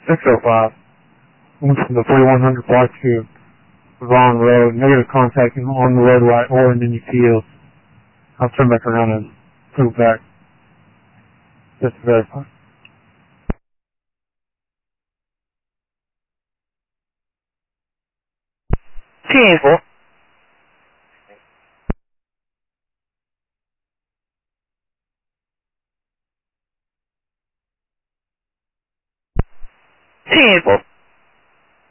605. Went from the 4100 block to the wrong road. Negative contact on the roadway or in any field. I'll turn back around and move back. Just to verify. T-4. T-4.